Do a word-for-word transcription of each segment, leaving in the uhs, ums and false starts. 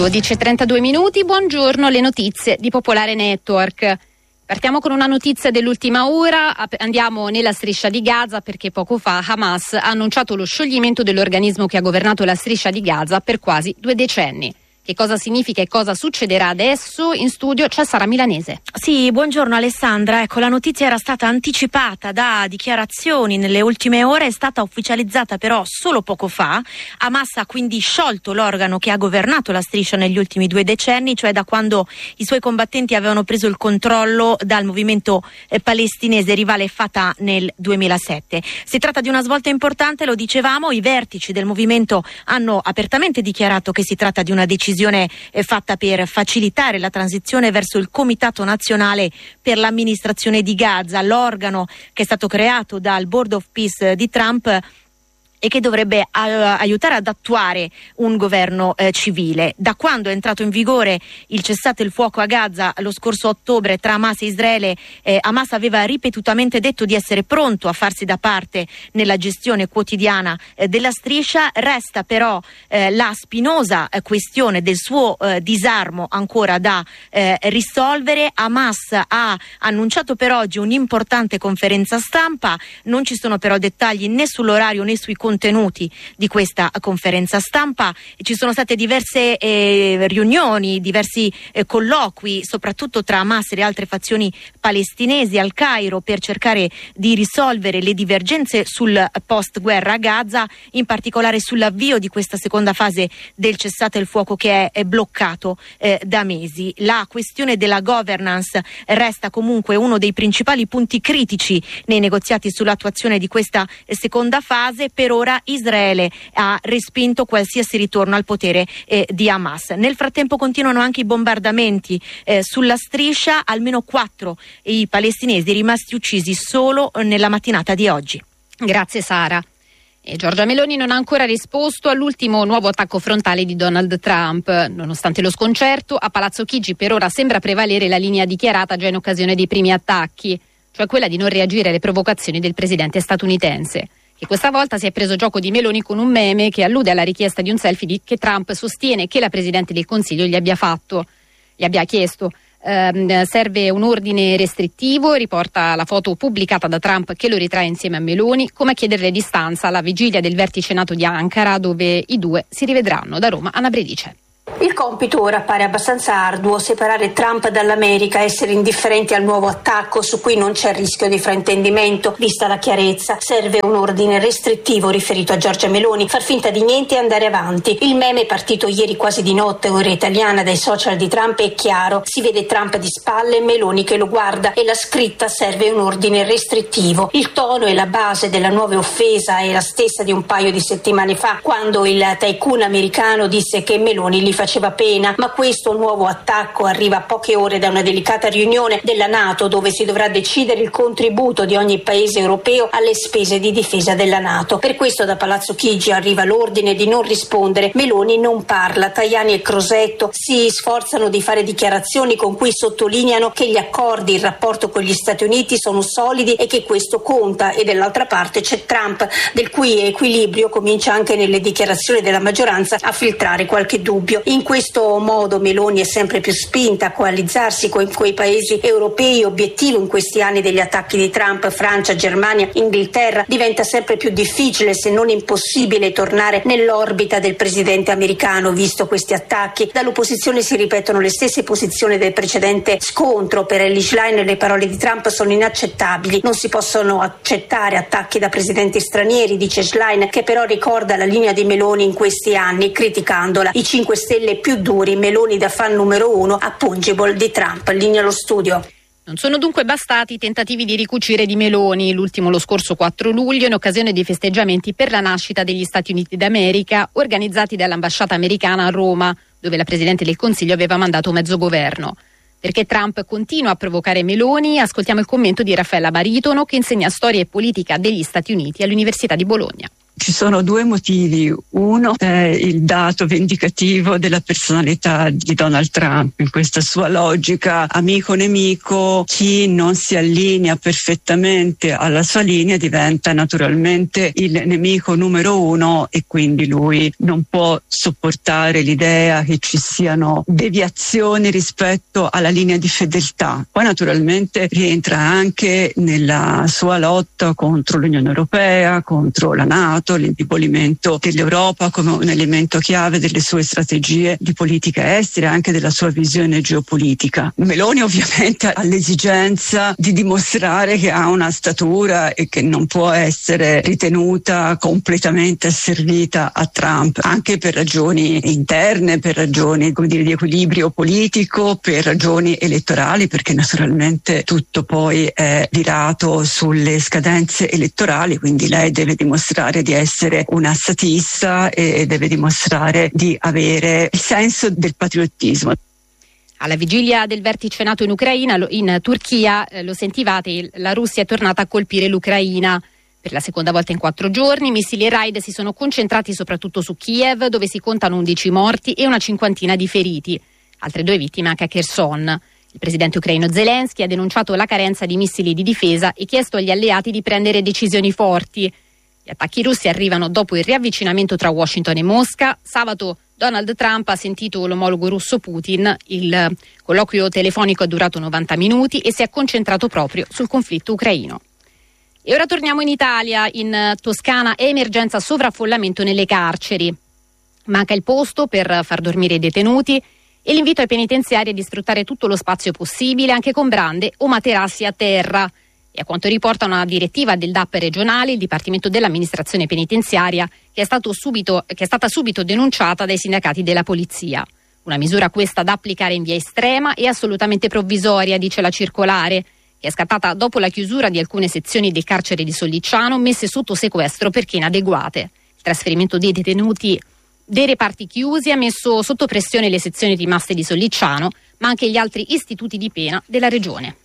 dodici e trentadue minuti, buongiorno, le notizie di Popolare Network. Partiamo con una notizia dell'ultima ora, andiamo nella striscia di Gaza perché poco fa Hamas ha annunciato lo scioglimento dell'organismo che ha governato la striscia di Gaza per quasi due decenni. Che cosa significa e cosa succederà adesso? In studio c'è Sara Milanese. Sì, buongiorno Alessandra. Ecco, la notizia era stata anticipata da dichiarazioni nelle ultime ore, è stata ufficializzata però solo poco fa. Hamas ha quindi sciolto l'organo che ha governato la striscia negli ultimi due decenni, cioè da quando i suoi combattenti avevano preso il controllo dal movimento eh, palestinese rivale Fatah nel duemilasette. Si tratta di una svolta importante, lo dicevamo, i vertici del movimento hanno apertamente dichiarato che si tratta di una decisione fatta per facilitare la transizione verso il Comitato Nazionale per l'amministrazione di Gaza, l'organo che è stato creato dal Board of Peace di Trump e che dovrebbe uh, aiutare ad attuare un governo uh, civile. Da quando è entrato in vigore il cessate il fuoco a Gaza lo scorso ottobre tra Hamas e Israele, eh, Hamas aveva ripetutamente detto di essere pronto a farsi da parte nella gestione quotidiana eh, della striscia. Resta però eh, la spinosa eh, questione del suo eh, disarmo ancora da eh, risolvere. Hamas ha annunciato per oggi un'importante conferenza stampa, non ci sono però dettagli né sull'orario né sui contenuti di questa conferenza stampa. Ci sono state diverse eh, riunioni, diversi eh, colloqui, soprattutto tra Hamas e le altre fazioni palestinesi al Cairo per cercare di risolvere le divergenze sul post-guerra a Gaza, in particolare sull'avvio di questa seconda fase del cessate il fuoco che è, è bloccato eh, da mesi. La questione della governance resta comunque uno dei principali punti critici nei negoziati sull'attuazione di questa eh, seconda fase. Per ora Israele ha respinto qualsiasi ritorno al potere eh, di Hamas. Nel frattempo continuano anche i bombardamenti eh, sulla striscia, almeno quattro i palestinesi rimasti uccisi solo nella mattinata di oggi. Grazie Sara. E Giorgia Meloni non ha ancora risposto all'ultimo nuovo attacco frontale di Donald Trump. Nonostante lo sconcerto, a Palazzo Chigi per ora sembra prevalere la linea dichiarata già in occasione dei primi attacchi, cioè quella di non reagire alle provocazioni del presidente statunitense, che questa volta si è preso gioco di Meloni con un meme che allude alla richiesta di un selfie di, che Trump sostiene che la Presidente del Consiglio gli abbia fatto, gli abbia chiesto. Eh, serve un ordine restrittivo, riporta la foto pubblicata da Trump che lo ritrae insieme a Meloni, come a chiederle distanza alla vigilia del vertice NATO di Ankara, dove i due si rivedranno. Da Roma, Anna Bredice. Il compito ora appare abbastanza arduo: separare Trump dall'America, essere indifferenti al nuovo attacco su cui non c'è rischio di fraintendimento, vista la chiarezza. Serve un ordine restrittivo riferito a Giorgia Meloni, far finta di niente e andare avanti. Il meme partito ieri quasi di notte, ora italiana, dai social di Trump è chiaro: si vede Trump di spalle e Meloni che lo guarda, e la scritta serve un ordine restrittivo. Il tono e la base della nuova offesa è la stessa di un paio di settimane fa, quando il tycoon americano disse che Meloni gli faceva pena, ma questo nuovo attacco arriva a poche ore da una delicata riunione della NATO dove si dovrà decidere il contributo di ogni paese europeo alle spese di difesa della NATO. Per questo da Palazzo Chigi arriva l'ordine di non rispondere. Meloni non parla. Tajani e Crosetto si sforzano di fare dichiarazioni con cui sottolineano che gli accordi, il rapporto con gli Stati Uniti sono solidi e che questo conta, e dall'altra parte c'è Trump, del cui equilibrio comincia anche nelle dichiarazioni della maggioranza a filtrare qualche dubbio. In questo modo Meloni è sempre più spinta a coalizzarsi con quei paesi europei obiettivo in questi anni degli attacchi di Trump: Francia, Germania, Inghilterra. Diventa sempre più difficile, se non impossibile, tornare nell'orbita del presidente americano, visto questi attacchi. Dall'opposizione si ripetono le stesse posizioni del precedente scontro. Per Ellie Schlein le parole di Trump sono inaccettabili. Non si possono accettare attacchi da presidenti stranieri, dice Schlein, che però ricorda la linea di Meloni in questi anni, criticandola. I cinque Stelle più duri, Meloni da fan numero uno a pungible di Trump. Linea allo studio. Non sono dunque bastati i tentativi di ricucire di Meloni, l'ultimo lo scorso quattro luglio in occasione dei festeggiamenti per la nascita degli Stati Uniti d'America organizzati dall'ambasciata americana a Roma, dove la Presidente del Consiglio aveva mandato mezzo governo. Perché Trump continua a provocare Meloni, ascoltiamo il commento di Raffaella Baritono, che insegna storia e politica degli Stati Uniti all'Università di Bologna. Ci sono due motivi. Uno è il dato vendicativo della personalità di Donald Trump, in questa sua logica amico-nemico. Chi non si allinea perfettamente alla sua linea diventa naturalmente il nemico numero uno, e quindi lui non può sopportare l'idea che ci siano deviazioni rispetto alla linea di fedeltà. Poi naturalmente rientra anche nella sua lotta contro l'Unione Europea, contro la NATO, l'indebolimento dell'Europa come un elemento chiave delle sue strategie di politica estera, anche della sua visione geopolitica. Meloni ovviamente ha l'esigenza di dimostrare che ha una statura e che non può essere ritenuta completamente asservita a Trump, anche per ragioni interne, per ragioni, come dire, di equilibrio politico, per ragioni elettorali, perché naturalmente tutto poi è virato sulle scadenze elettorali, quindi lei deve dimostrare di essere una statista e deve dimostrare di avere il senso del patriottismo. Alla vigilia del vertice NATO in Ucraina, in Turchia, eh, lo sentivate, la Russia è tornata a colpire l'Ucraina. Per la seconda volta in quattro giorni, missili e raid si sono concentrati soprattutto su Kiev, dove si contano undici morti e una cinquantina di feriti. Altre due vittime anche a Kherson. Il presidente ucraino Zelensky ha denunciato la carenza di missili di difesa e chiesto agli alleati di prendere decisioni forti. Gli attacchi russi arrivano dopo il riavvicinamento tra Washington e Mosca. Sabato Donald Trump ha sentito l'omologo russo Putin. Il colloquio telefonico è durato novanta minuti e si è concentrato proprio sul conflitto ucraino. E ora torniamo in Italia. In Toscana è emergenza sovraffollamento nelle carceri. Manca il posto per far dormire i detenuti e l'invito ai penitenziari è di sfruttare tutto lo spazio possibile, anche con brande o materassi a terra. E a quanto riporta una direttiva del D A P regionale, il Dipartimento dell'Amministrazione Penitenziaria, che è, stato subito, che è stata subito denunciata dai sindacati della Polizia. Una misura questa da applicare in via estrema e assolutamente provvisoria, dice la circolare, che è scattata dopo la chiusura di alcune sezioni del carcere di Sollicciano messe sotto sequestro perché inadeguate. Il trasferimento dei detenuti dei reparti chiusi ha messo sotto pressione le sezioni rimaste di Sollicciano, ma anche gli altri istituti di pena della regione.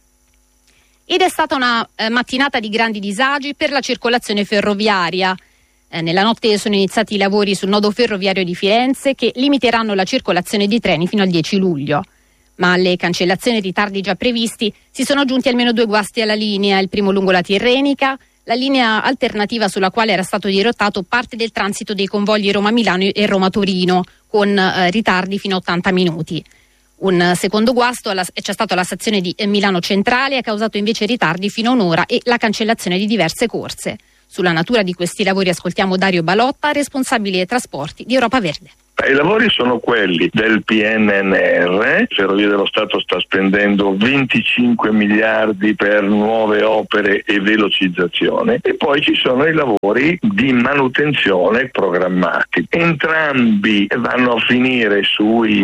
Ed è stata una eh, mattinata di grandi disagi per la circolazione ferroviaria. Eh, nella notte sono iniziati i lavori sul nodo ferroviario di Firenze che limiteranno la circolazione di treni fino al dieci luglio. Ma alle cancellazioni e ritardi già previsti si sono aggiunti almeno due guasti alla linea, il primo lungo la Tirrenica, la linea alternativa sulla quale era stato dirottato parte del transito dei convogli Roma-Milano e Roma-Torino, con eh, ritardi fino a ottanta minuti. Un secondo guasto alla, c'è stato alla stazione di Milano Centrale, ha causato invece ritardi fino a un'ora e la cancellazione di diverse corse. Sulla natura di questi lavori ascoltiamo Dario Balotta, responsabile trasporti di Europa Verde. I lavori sono quelli del P N N R, Ferrovie dello Stato sta spendendo venticinque miliardi per nuove opere e velocizzazione, e poi ci sono i lavori di manutenzione programmati. Entrambi vanno a finire sui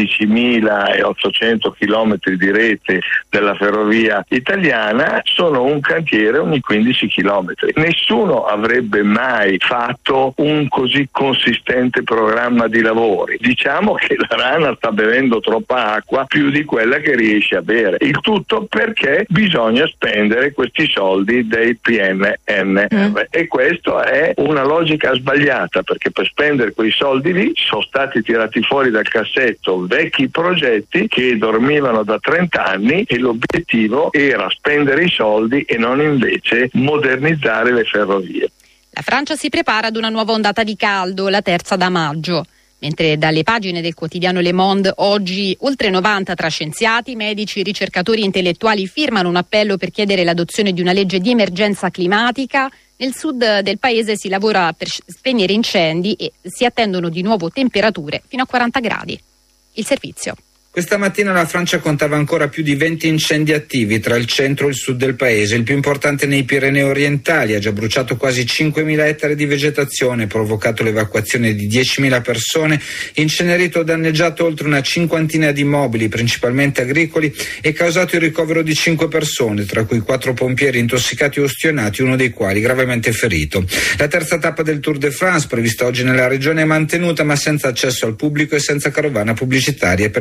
sedicimilaottocento chilometri di rete della ferrovia italiana, sono un cantiere ogni quindici chilometri. Nessuno avrebbe mai fatto un così consistente programma di lavori. Diciamo che la rana sta bevendo troppa acqua, più di quella che riesce a bere. Il tutto perché bisogna spendere questi soldi dei P N N R mm. e questa è una logica sbagliata, perché per spendere quei soldi lì sono stati tirati fuori dal cassetto vecchi progetti che dormivano da trenta anni e l'obiettivo era spendere i soldi e non invece modernizzare le ferrovie. La Francia si prepara ad una nuova ondata di caldo, la terza da maggio. Mentre dalle pagine del quotidiano Le Monde oggi oltre novanta tra scienziati, medici, ricercatori e intellettuali firmano un appello per chiedere l'adozione di una legge di emergenza climatica, nel sud del paese si lavora per spegnere incendi e si attendono di nuovo temperature fino a quaranta gradi. Il servizio. Questa mattina la Francia contava ancora più di venti incendi attivi tra il centro e il sud del paese. Il più importante nei Pirenei orientali, ha già bruciato quasi cinquemila ettari di vegetazione, provocato l'evacuazione di diecimila persone, incenerito o danneggiato oltre una cinquantina di immobili, principalmente agricoli, e causato il ricovero di cinque persone, tra cui quattro pompieri intossicati o ustionati, uno dei quali gravemente ferito. La terza tappa del Tour de France, prevista oggi nella regione, è mantenuta ma senza accesso al pubblico e senza carovana pubblicitaria per limitare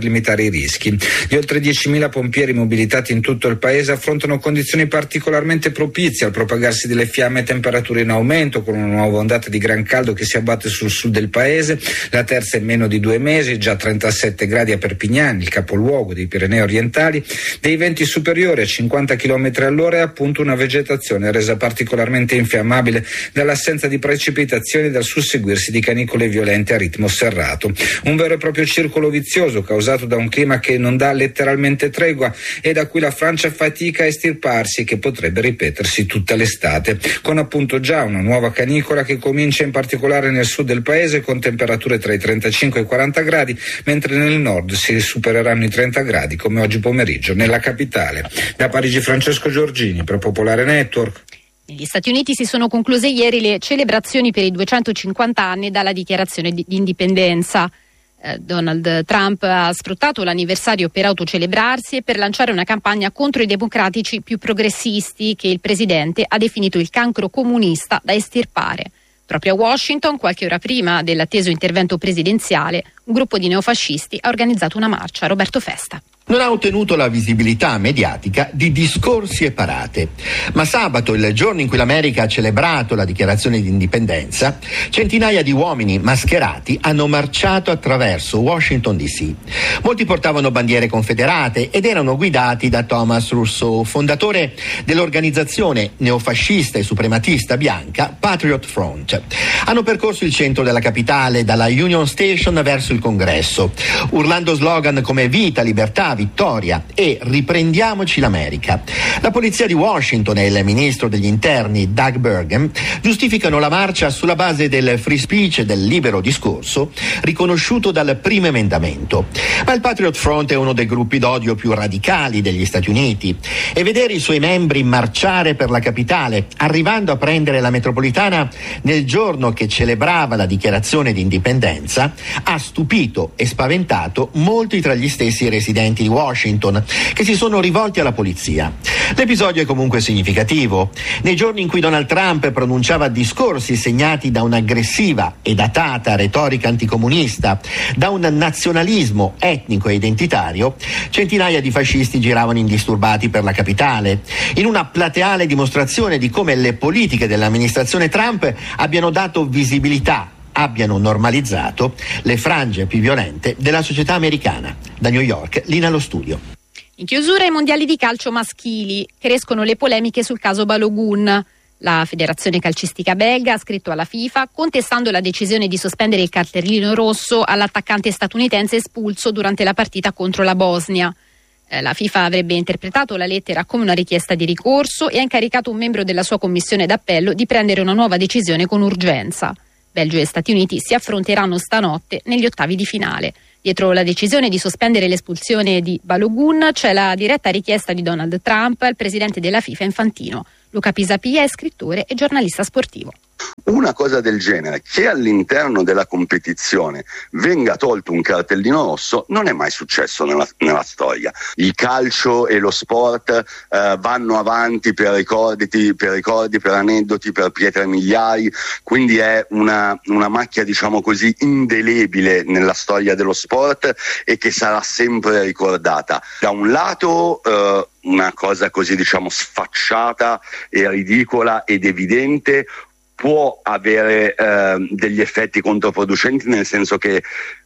i rischi. Gli oltre diecimila pompieri mobilitati in tutto il paese affrontano condizioni particolarmente propizie al propagarsi delle fiamme e temperature in aumento, con una nuova ondata di gran caldo che si abbatte sul sud del paese, la terza in meno di due mesi, già trentasette gradi a Perpignano, il capoluogo dei Pirenei orientali, dei venti superiori a cinquanta chilometri all'ora e appunto una vegetazione resa particolarmente infiammabile dall'assenza di precipitazioni e dal susseguirsi di canicole violente a ritmo serrato. Un vero e proprio circolo vizioso causato da un clima che non dà letteralmente tregua e da cui la Francia fatica a estirparsi e che potrebbe ripetersi tutta l'estate, con appunto già una nuova canicola che comincia in particolare nel sud del paese con temperature tra i trentacinque e i quaranta gradi, mentre nel nord si supereranno i trenta gradi come oggi pomeriggio nella capitale. Da Parigi Francesco Giorgini per Popolare Network. Negli Stati Uniti si sono concluse ieri le celebrazioni per i duecentocinquanta anni dalla dichiarazione di indipendenza. Eh, Donald Trump ha sfruttato l'anniversario per autocelebrarsi e per lanciare una campagna contro i democratici più progressisti che il presidente ha definito il cancro comunista da estirpare. Proprio a Washington, qualche ora prima dell'atteso intervento presidenziale, un gruppo di neofascisti ha organizzato una marcia. Roberto Festa. Non ha ottenuto la visibilità mediatica di discorsi e parate, ma sabato, il giorno in cui l'America ha celebrato la dichiarazione di indipendenza, centinaia di uomini mascherati hanno marciato attraverso Washington D C. Molti portavano bandiere confederate ed erano guidati da Thomas Rousseau, fondatore dell'organizzazione neofascista e suprematista bianca Patriot Front. Hanno percorso il centro della capitale, dalla Union Station verso il Congresso, urlando slogan come vita, libertà, vittoria e riprendiamoci l'America. La polizia di Washington e il ministro degli interni Doug Burgum giustificano la marcia sulla base del free speech e del libero discorso riconosciuto dal primo emendamento. Ma il Patriot Front è uno dei gruppi d'odio più radicali degli Stati Uniti e vedere i suoi membri marciare per la capitale, arrivando a prendere la metropolitana nel giorno che celebrava la dichiarazione di indipendenza, ha stupito e spaventato molti tra gli stessi residenti di Washington, che si sono rivolti alla polizia. L'episodio è comunque significativo. Nei giorni in cui Donald Trump pronunciava discorsi segnati da un'aggressiva e datata retorica anticomunista, da un nazionalismo etnico e identitario, centinaia di fascisti giravano indisturbati per la capitale, in una plateale dimostrazione di come le politiche dell'amministrazione Trump abbiano dato visibilità, abbiano normalizzato le frange più violente della società americana. Da New York, Lina allo studio. In chiusura ai mondiali di calcio maschili crescono le polemiche sul caso Balogun. La federazione calcistica belga ha scritto alla FIFA contestando la decisione di sospendere il cartellino rosso all'attaccante statunitense espulso durante la partita contro la Bosnia. Eh, la FIFA avrebbe interpretato la lettera come una richiesta di ricorso e ha incaricato un membro della sua commissione d'appello di prendere una nuova decisione con urgenza. Belgio e Stati Uniti si affronteranno stanotte negli ottavi di finale. Dietro la decisione di sospendere l'espulsione di Balogun c'è la diretta richiesta di Donald Trump al presidente della FIFA Infantino. Luca Pisapia è scrittore e giornalista sportivo. Una cosa del genere, che all'interno della competizione venga tolto un cartellino rosso, non è mai successo nella, nella storia. Il calcio e lo sport eh, vanno avanti per ricordi, per ricordi, per aneddoti, per pietre miliari, quindi è una, una macchia, diciamo così, indelebile nella storia dello sport e che sarà sempre ricordata. Da un lato eh, una cosa così, diciamo, sfacciata e ridicola ed evidente può avere eh, degli effetti controproducenti, nel senso che eh,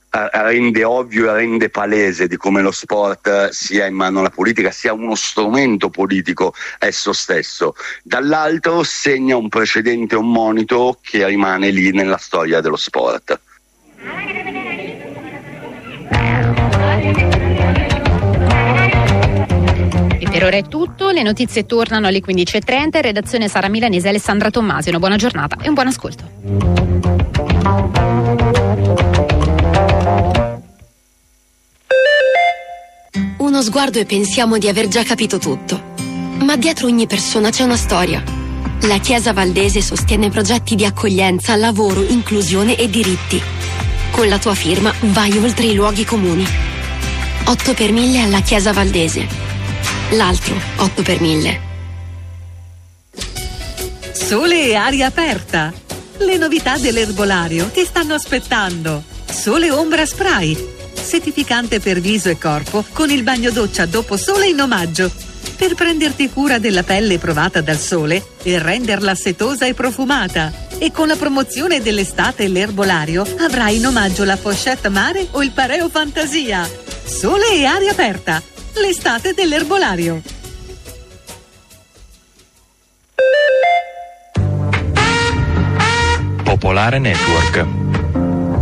rende ovvio e rende palese di come lo sport eh, sia in mano alla politica, sia uno strumento politico esso stesso. Dall'altro segna un precedente, un monito che rimane lì nella storia dello sport. Per ora è tutto, le notizie tornano alle quindici e trenta, in redazione Sara Milanese e Alessandra Tommasi. Una buona giornata e un buon ascolto. Uno sguardo e pensiamo di aver già capito tutto. Ma dietro ogni persona c'è una storia. La Chiesa Valdese sostiene progetti di accoglienza, lavoro, inclusione e diritti. Con la tua firma vai oltre i luoghi comuni. otto per mille alla Chiesa Valdese. L'altro otto per mille. Sole e aria aperta. Le novità dell'erbolario ti stanno aspettando. Sole Ombra Spray. Setificante per viso e corpo con il bagno doccia dopo sole in omaggio. Per prenderti cura della pelle provata dal sole e renderla setosa e profumata. E con la promozione dell'estate e l'erbolario avrai in omaggio la pochette mare o il pareo fantasia. Sole e aria aperta. L'estate dell'erbolario. Popolare Network.